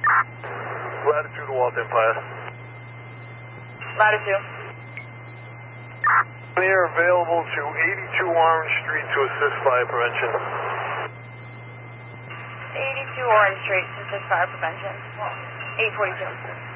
Latitude to Walt Empire. Latitude. We are available to 82 Orange Street to assist fire prevention. 82 Orange Street to assist fire prevention. 842.